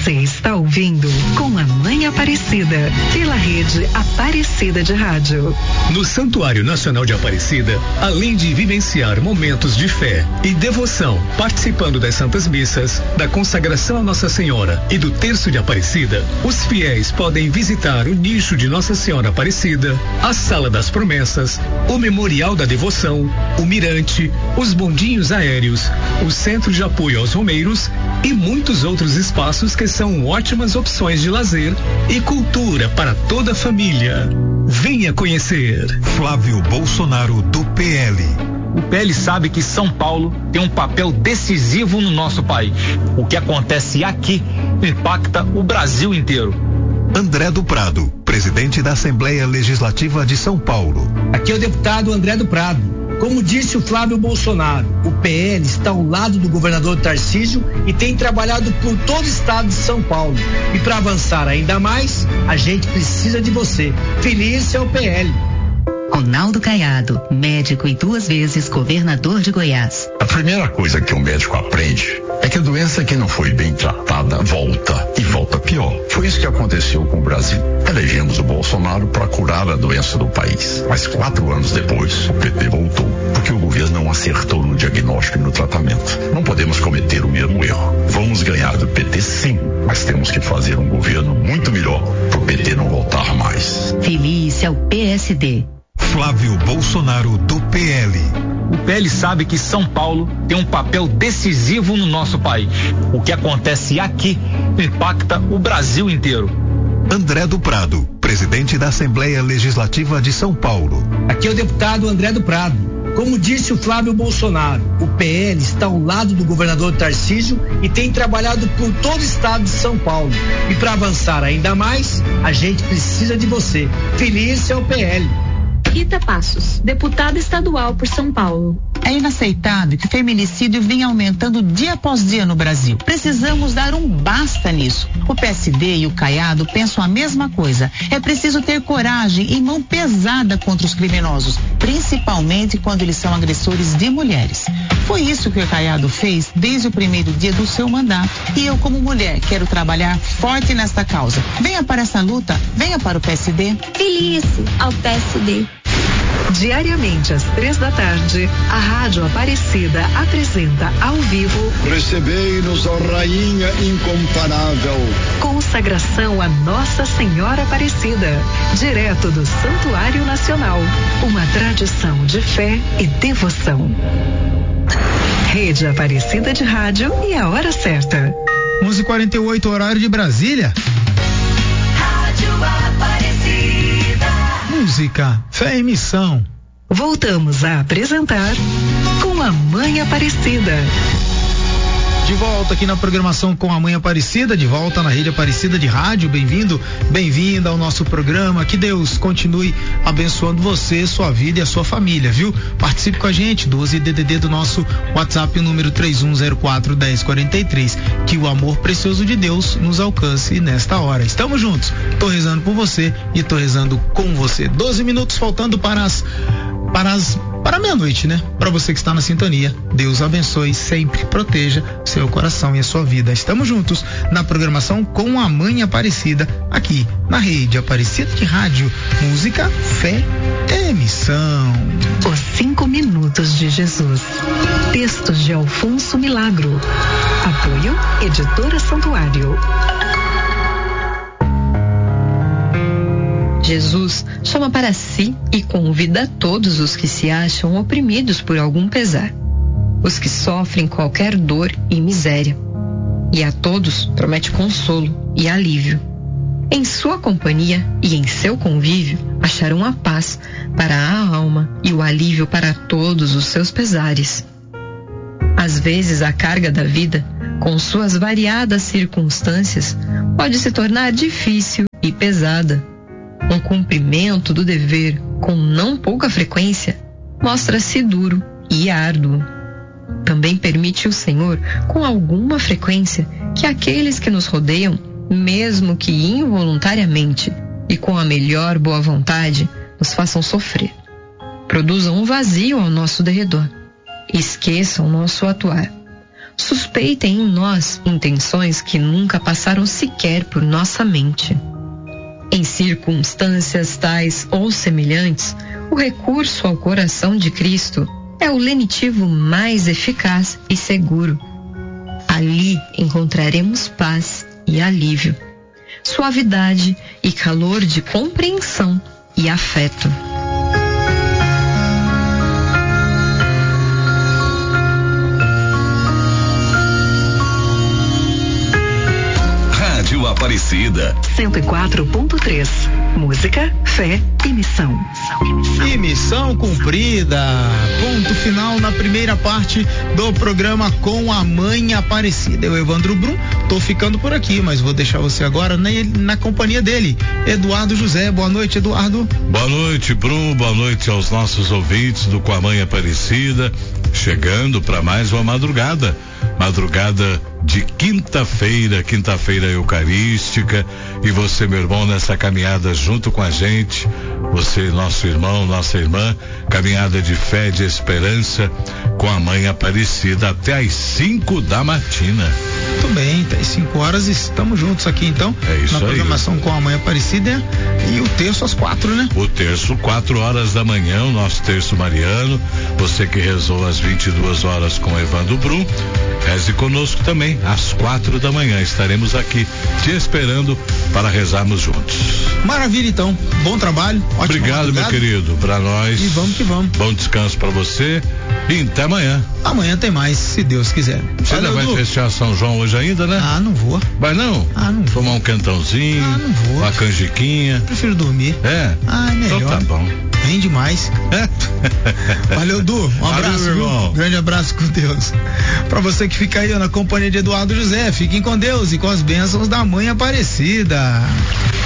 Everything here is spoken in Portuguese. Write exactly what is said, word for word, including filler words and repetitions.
Você está ouvindo Com a Mãe Aparecida, pela rede Aparecida de Rádio. No Santuário Nacional de Aparecida, além de vivenciar momentos de fé e devoção, participando das Santas Missas, da consagração a Nossa Senhora e do Terço de Aparecida, os fiéis podem visitar o nicho de Nossa Senhora Aparecida, a Sala das Promessas, o Memorial da Devoção, o Mirante, os bondinhos aéreos, o Centro de Apoio aos Romeiros e muitos outros espaços que são ótimas opções de lazer e cultura para toda a família. Venha conhecer. Flávio Bolsonaro, do P L. O P L sabe que São Paulo tem um papel decisivo no nosso país. O que acontece aqui impacta o Brasil inteiro. André do Prado, presidente da Assembleia Legislativa de São Paulo. Aqui é o deputado André do Prado. Como disse o Flávio Bolsonaro, o P L está ao lado do governador Tarcísio e tem trabalhado por todo o estado de São Paulo. E para avançar ainda mais, a gente precisa de você. Feliz é o P L. Ronaldo Caiado, médico e duas vezes governador de Goiás. A primeira coisa que um médico aprende é que a doença que não foi bem tratada volta e volta pior. Foi isso que aconteceu com o Brasil. Elegemos o Bolsonaro para curar a doença do país. Mas quatro anos depois, o P T voltou, porque o governo não acertou no diagnóstico e no tratamento. Não podemos cometer o mesmo erro. Vamos ganhar do P T sim, mas temos que fazer um governo muito melhor para o P T não voltar mais. Feliz é o P S D. Flávio Bolsonaro, do P L. O P L sabe que São Paulo tem um papel decisivo no nosso país. O que acontece aqui impacta o Brasil inteiro. André do Prado, presidente da Assembleia Legislativa de São Paulo. Aqui é o deputado André do Prado. Como disse o Flávio Bolsonaro, o P L está ao lado do governador Tarcísio e tem trabalhado por todo o estado de São Paulo. E para avançar ainda mais, a gente precisa de você. Feliz é o P L. Rita Passos, deputada estadual por São Paulo. É inaceitável que o feminicídio venha aumentando dia após dia no Brasil. Precisamos dar um basta nisso. O P S D e o Caiado pensam a mesma coisa. É preciso ter coragem e mão pesada contra os criminosos, principalmente quando eles são agressores de mulheres. Foi isso que o Caiado fez desde o primeiro dia do seu mandato. E eu, como mulher, quero trabalhar forte nesta causa. Venha para essa luta, venha para o P S D. Feliz ao P S D. Diariamente às três da tarde, a Rádio Aparecida apresenta ao vivo Recebei-nos, ó Rainha incomparável. Consagração a Nossa Senhora Aparecida, direto do Santuário Nacional. Uma tradição de fé e devoção. Rede Aparecida de Rádio e a hora certa. onze e quarenta e oito, horário de Brasília. Rádio Aparecida. Música, fé e missão. Voltamos a apresentar Com a Mãe Aparecida. De volta aqui na programação Com a Mãe Aparecida, de volta na Rede Aparecida de Rádio. Bem-vindo, bem-vinda ao nosso programa. Que Deus continue abençoando você, sua vida e a sua família, viu? Participe com a gente, doze D D D do nosso WhatsApp, número três um zero quatro, um zero quatro três. Que o amor precioso de Deus nos alcance nesta hora. Estamos juntos. Tô rezando por você e tô rezando com você. doze minutos faltando para as para as para meia-noite, né? Para você que está na sintonia, Deus abençoe, sempre proteja seu coração e a sua vida. Estamos juntos na programação Com a Mãe Aparecida, aqui na Rede Aparecida de Rádio. Música, fé e missão. Os cinco minutos de Jesus. Textos de Alfonso Milagro. Apoio Editora Santuário. Jesus chama para si e convida todos os que se acham oprimidos por algum pesar, os que sofrem qualquer dor e miséria, e a todos promete consolo e alívio. Em sua companhia e em seu convívio acharão a paz para a alma e o alívio para todos os seus pesares. Às vezes a carga da vida, com suas variadas circunstâncias, pode se tornar difícil e pesada. Um cumprimento do dever com não pouca frequência mostra-se duro e árduo. Também permite o Senhor, com alguma frequência, que aqueles que nos rodeiam, mesmo que involuntariamente e com a melhor boa vontade, nos façam sofrer. Produzam um vazio ao nosso derredor. Esqueçam nosso atuar. suspeitem em nós intenções que nunca passaram sequer por nossa mente. Em circunstâncias tais ou semelhantes, o recurso ao coração de Cristo é o lenitivo mais eficaz e seguro. Ali encontraremos paz e alívio, suavidade e calor de compreensão e afeto. Rádio Aparecida cento e quatro ponto três. Música, fé e missão. E missão cumprida. Ponto final na primeira parte do programa com a Mãe Aparecida. Eu, Evandro Brum, tô ficando por aqui, mas vou deixar você agora na, na companhia dele, Eduardo José. Boa noite, Eduardo. Boa noite, Brum. Boa noite aos nossos ouvintes do Com a Mãe Aparecida. Chegando para mais uma madrugada. Madrugada de quinta-feira, quinta-feira eucarística, e você, meu irmão, nessa caminhada junto com a gente, você, nosso irmão, nossa irmã, caminhada de fé, de esperança, com a Mãe Aparecida até às cinco da matina. Muito bem, até às cinco horas estamos juntos aqui então, é isso na aí. Programação com a Mãe Aparecida, e o terço às quatro, né? O terço, quatro horas da manhã, o nosso terço mariano. Você que rezou às vinte e duas horas com Evandro Brum, reze conosco também, às quatro da manhã. Estaremos aqui te esperando para rezarmos juntos. Maravilha, então. Bom trabalho. Obrigado, meu querido. Para nós. E vamos que vamos. Bom descanso para você. E até amanhã. Amanhã tem mais, se Deus quiser. Você ainda vai fechar São João hoje ainda, né? Ah, não vou. Vai não? Ah, não vou. Tomar um cantãozinho. Ah, não vou. Uma canjiquinha. Prefiro dormir. É? Ah, é melhor. Então tá bom. Bem demais. Valeu, Du. Um abraço, Valeu, irmão. Um grande abraço com Deus. Pra você que fica aí ó, na companhia de Eduardo José, fiquem com Deus e com as bênçãos da Mãe Aparecida.